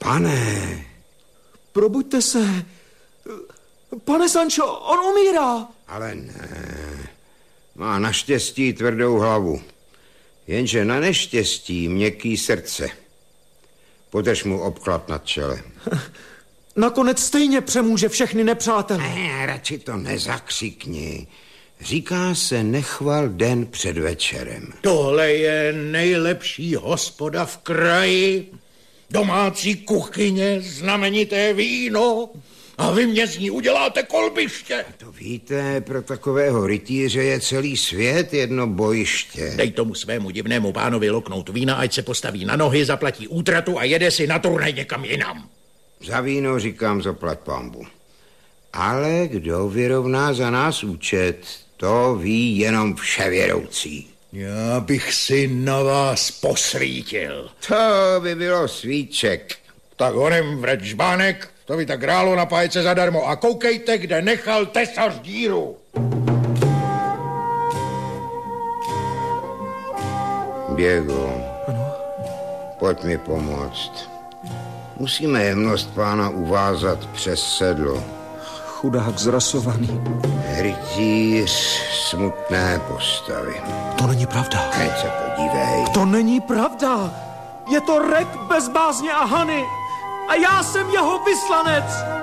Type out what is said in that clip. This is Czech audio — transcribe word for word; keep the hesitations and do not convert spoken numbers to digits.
Pane. Probuďte se. Pane Sancho, on umírá. Ale ne. Má naštěstí tvrdou hlavu. Jenže na neštěstí měkký srdce. Podrž mu obklad nad čelem. Nakonec stejně přemůže všechny nepřátele. Ne, radši to nezakřikni. Říká se nechval den před večerem. Tohle je nejlepší hospoda v kraji. Domácí kuchyně, znamenité víno. A vy mě z ní uděláte kolbiště. To víte, pro takového rytíře je celý svět jedno bojiště. Dej tomu svému divnému pánovi loknout vína, ať se postaví na nohy, zaplatí útratu a jede si na turnaj někam jinam. Za víno říkám zaplať pambu. Ale kdo vyrovná za nás účet, to ví jenom vševědoucí. Já bych si na vás posvítil. To by bylo svíček. Tak honem vrať žbánek, to by tak hrálo na pájce zadarmo. A koukejte, kde nechal tesař díru. Diego, ano? Pojď mi pomoct. Musíme jemnost pána uvázat přes sedlo. Chudák zrasovaný. Rytíř smutné postavy. To není pravda. Teď se podívej. To není pravda. Je to Rek bez bázně a hany. A já jsem jeho vyslanec.